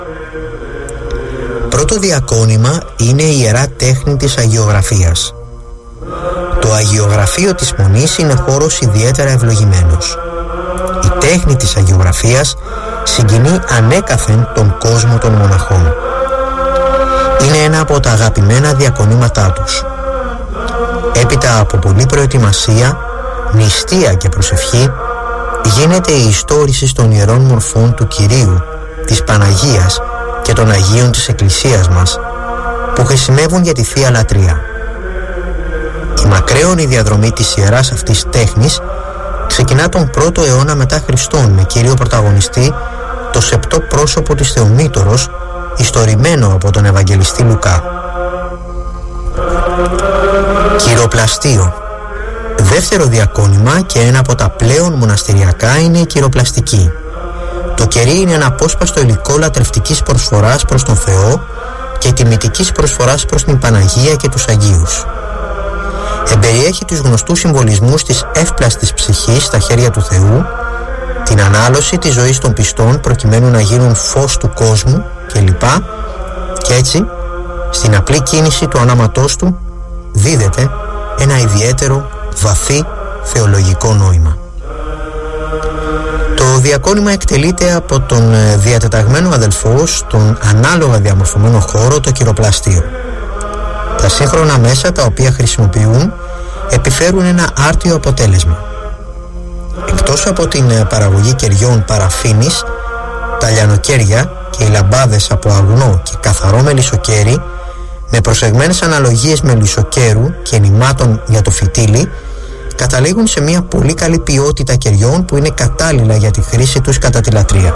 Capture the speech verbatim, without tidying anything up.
Πρώτο διακόνημα είναι η ιερά τέχνη της αγιογραφίας. Το αγιογραφείο της Μονής είναι χώρος ιδιαίτερα ευλογημένος. Η τέχνη της αγιογραφίας συγκινεί ανέκαθεν τον κόσμο των μοναχών. Είναι ένα από τα αγαπημένα διακονήματά τους. Έπειτα από πολλή προετοιμασία, νηστεία και προσευχή, γίνεται η ιστόρηση των ιερών μορφών του Κυρίου, της Παναγίας και των Αγίων της Εκκλησίας μας, που χρησιμεύουν για τη Θεία Λατρεία. Η μακραίωνη διαδρομή της ιεράς αυτής τέχνης ξεκινά τον πρώτο αιώνα μετά Χριστόν, με κύριο πρωταγωνιστή το σεπτό πρόσωπο της Θεομήτωρος, ιστορημένο από τον Ευαγγελιστή Λουκά. Κυροπλαστείο. Δεύτερο διακόνημα και ένα από τα πλέον μοναστηριακά είναι η κυροπλαστική. Το κερί είναι ένα απόσπαστο υλικό λατρευτικής προσφοράς προς τον Θεό και τιμητικής προσφοράς προς την Παναγία και τους Αγίους. Εμπεριέχει τους γνωστούς συμβολισμούς της εύπλαστης ψυχής στα χέρια του Θεού, την ανάλωση της ζωής των πιστών προκειμένου να γίνουν φως του κόσμου κλπ. Και έτσι, στην απλή κίνηση του ονόματός του δίδεται ένα ιδιαίτερο βαθύ θεολογικό νόημα. Το διακόνημα εκτελείται από τον διατεταγμένο αδελφό στον ανάλογα διαμορφωμένο χώρο, το κυροπλαστείο. Τα σύγχρονα μέσα τα οποία χρησιμοποιούν επιφέρουν ένα άρτιο αποτέλεσμα. Εκτός από την παραγωγή κεριών παραφίνης, τα λιανοκέρια και οι λαμπάδες από αγνό και καθαρό μελισσοκέρι, με προσεγμένες αναλογίες μελισσοκέρου και νημάτων για το φυτίλι, καταλήγουν σε μια πολύ καλή ποιότητα κεριών που είναι κατάλληλα για τη χρήση τους κατά τη λατρεία.